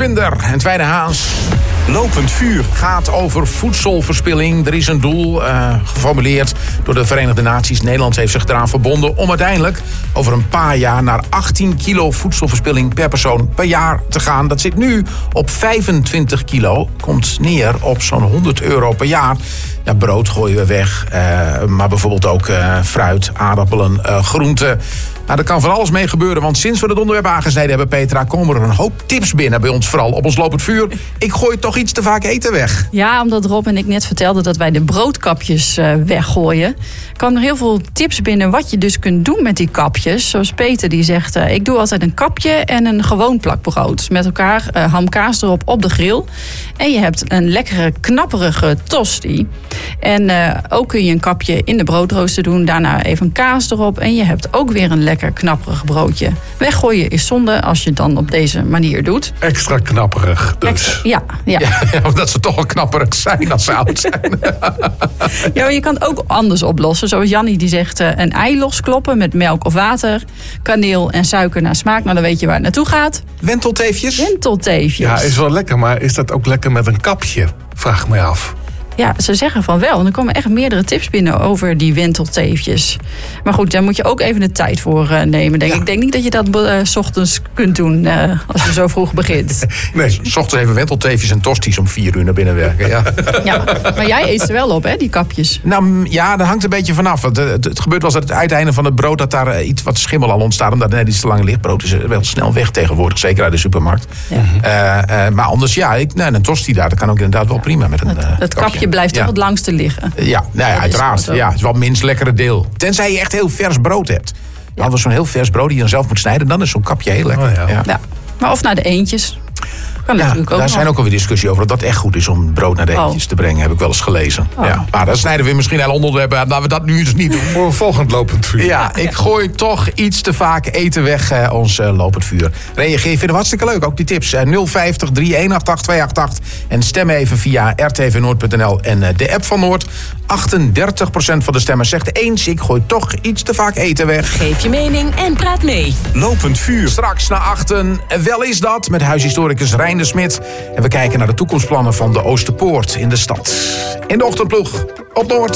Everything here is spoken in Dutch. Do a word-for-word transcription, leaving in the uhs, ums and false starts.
Swinder en Tweede Haas. Lopend vuur Gaat over voedselverspilling. Er is een doel uh, geformuleerd door de Verenigde Naties. Nederland heeft zich eraan verbonden om uiteindelijk over een paar jaar naar achttien kilo voedselverspilling per persoon per jaar te gaan. Dat zit nu op vijfentwintig kilo. Komt neer op zo'n honderd euro per jaar. Ja, brood gooien we weg, uh, maar bijvoorbeeld ook uh, fruit, aardappelen, uh, groenten. Nou, er kan van alles mee gebeuren, want sinds we het onderwerp aangesneden hebben, Petra, komen er een hoop tips binnen bij ons, vooral op ons lopend vuur. Ik gooi toch iets te vaak eten weg. Ja, omdat Rob en ik net vertelden dat wij de broodkapjes uh, weggooien, kan er heel veel tips binnen wat je dus kunt doen met die kapjes. Zoals Peter die zegt, uh, ik doe altijd een kapje en een gewoon plak brood. Met elkaar uh, hamkaas erop op de grill. En je hebt een lekkere, knapperige tosti. En uh, ook kun je een kapje in de broodrooster doen. Daarna even kaas erop. En je hebt ook weer een lekker knapperig broodje. Weggooien is zonde als je het dan op deze manier doet. Extra knapperig dus. Extra, ja, ja. Ja, omdat ze toch wel knapperig zijn als ze oud zijn. Ja, maar je kan het ook anders oplossen. Zoals Jannie die zegt, uh, een ei loskloppen met melk of water. Kaneel en suiker naar smaak. Nou, dan weet je waar het naartoe gaat. Wentelteefjes? Wentelteefjes. Ja, is wel lekker, maar is dat ook lekker met een kapje? Vraag me af. Ja, ze zeggen van wel. En er komen echt meerdere tips binnen over die wentelteefjes. Maar goed, daar moet je ook even de tijd voor uh, nemen. Denk. Ja. Ik denk niet dat je dat uh, 's ochtends kunt doen uh, als je zo vroeg begint. Nee, 's ochtends even wentelteefjes en tosties om vier uur naar binnen werken. Ja. Ja, maar jij eet er wel op, hè, die kapjes? Nou ja, dat hangt een beetje vanaf. Het, het, het gebeurt wel eens aan het uiteinde van het brood dat daar uh, iets wat schimmel al ontstaat. Omdat het net iets te lang ligt. Brood is wel snel weg tegenwoordig, zeker uit de supermarkt. Ja. Uh, uh, maar anders, ja, ik, nou, een tosti daar, dat kan ook inderdaad wel prima met een uh, Het, het kapje blijft toch ja. het langste liggen. Ja, nou ja, uiteraard. Ja, het is wel het minst lekkere deel. Tenzij je echt heel vers brood hebt. Dan Ja. hadden we zo'n heel vers brood die je dan zelf moet snijden. Dan is zo'n kapje heel lekker. Oh, ja. Ja. Ja. Maar of naar de eentjes. Kan Ja, natuurlijk ook daar nog. zijn ook alweer discussie over dat dat echt goed is om brood naar de Oh. eentjes te brengen. Heb ik wel eens gelezen. Oh. Ja. Maar dan snijden we misschien heel onderwerp. Laten we dat nu dus niet doen. Voor een volgend lopend vuur. Ja, ik gooi toch iets te vaak eten weg, eh, ons uh, lopend vuur. Reageer, vind het hartstikke leuk, ook die tips. Uh, nul vijftig, drie een acht acht, twee acht acht. En stem even via r t v noord punt n l en uh, de app van Noord. achtendertig procent van de stemmers zegt eens, ik gooi toch iets te vaak eten weg. Geef je mening en praat mee. Lopend vuur. Straks na achten, wel is dat, met huishistoricus Rijn de Smit. En we kijken naar de toekomstplannen van de Oosterpoort in de stad. In de ochtendploeg op Noord.